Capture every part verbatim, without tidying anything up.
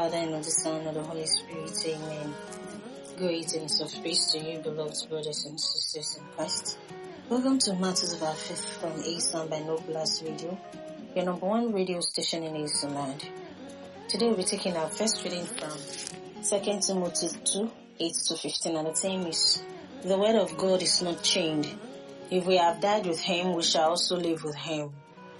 Father, and of the Son, and of the Holy Spirit. Amen. Greetings of peace to you, beloved brothers and sisters in Christ. Welcome to Matters of Our Faith from Eastern Binoculars Radio, your number one radio station in Eastern Land. Today we'll be taking our first reading from Second Timothy two, eight to fifteen, and the theme is, the word of God is not chained. If we have died with him, we shall also live with him.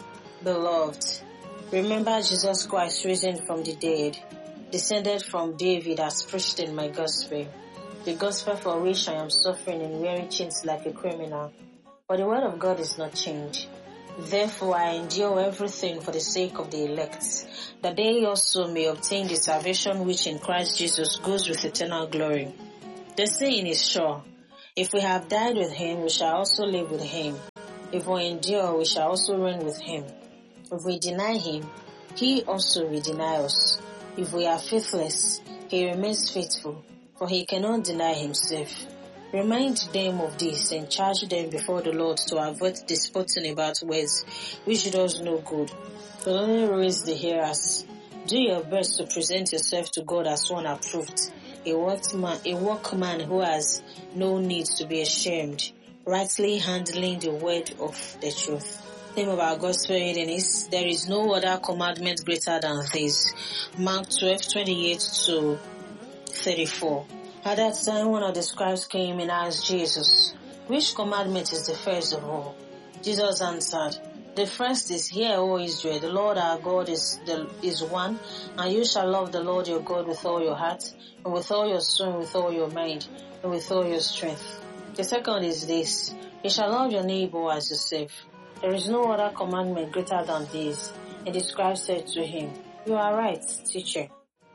Beloved, remember Jesus Christ risen from the dead, descended from David as preached in my gospel, the gospel for which I am suffering and wearing chains like a criminal. But the word of God is not changed. Therefore I endure everything for the sake of the elect, that they also may obtain the salvation which in Christ Jesus goes with eternal glory. The saying is sure, if we have died with him, we shall also live with him. If we endure, we shall also reign with him. If we deny him, he also will deny us. If we are faithless, he remains faithful, for he cannot deny himself. Remind them of this and charge them before the Lord to avoid disputing about words, which does no good, but only raise the hearers. Do your best to present yourself to God as one approved, a workman, a workman who has no need to be ashamed, rightly handling the word of the truth. The name of our gospel reading is, there is no other commandment greater than this. Mark twelve, twenty-eight to thirty-four. At that time, one of the scribes came and asked Jesus, which commandment is the first of all? Jesus answered, the first is, hear, O Israel, the Lord our God is, the, is one, and you shall love the Lord your God with all your heart, and with all your soul, and with all your mind, and with all your strength. The second is this, you shall love your neighbor as yourself. There is no other commandment greater than this. And the scribe said to him, you are right, teacher.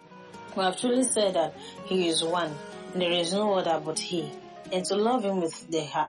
We have truly said that he is one, and there is no other but he. And to love him with the heart,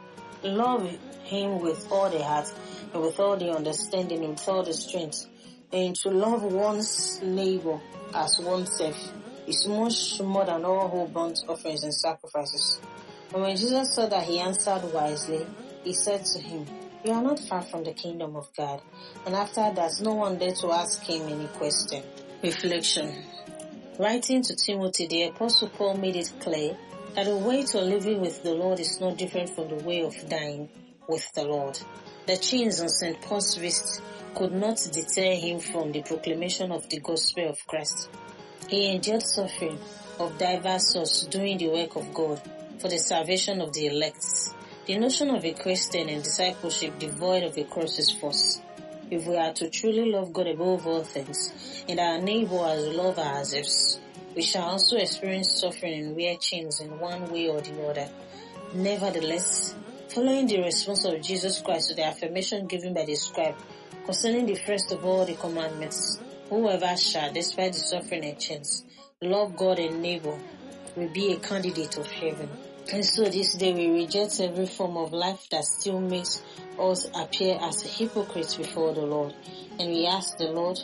love him with all the heart, and with all the understanding, and with all the strength, and to love one's neighbor as oneself is much more than all whole burnt offerings and sacrifices. And when Jesus saw that he answered wisely, he said to him, you are not far from the kingdom of God. And after that, no one dared to ask him any question. Reflection. Writing to Timothy, the Apostle Paul made it clear that the way to living with the Lord is not different from the way of dying with the Lord. The chains on Saint Paul's wrist could not deter him from the proclamation of the gospel of Christ. He endured suffering of diverse sorts doing the work of God for the salvation of the elect. The notion of a Christian and discipleship devoid of a cross is false. If we are to truly love God above all things, and our neighbor as love ourselves, we shall also experience suffering and wear chains in one way or the other. Nevertheless, following the response of Jesus Christ to the affirmation given by the scribe concerning the first of all the commandments, whoever shall, despite the suffering and chains, love God and neighbor, will be a candidate of heaven. And so this day we reject every form of life that still makes us appear as hypocrites before the Lord. And we ask the Lord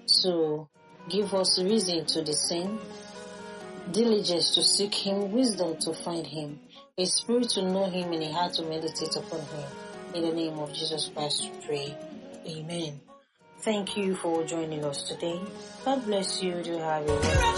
to give us reason to discern, diligence to seek him, wisdom to find him, a spirit to know him, and a heart to meditate upon him. In the name of Jesus Christ we pray. Amen. Thank you for joining us today. God bless you. Do have a